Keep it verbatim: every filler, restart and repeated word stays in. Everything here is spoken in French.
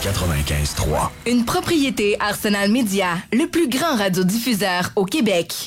quatre-vingt-quinze trois. Une propriété Arsenal Média, le plus grand radiodiffuseur au Québec.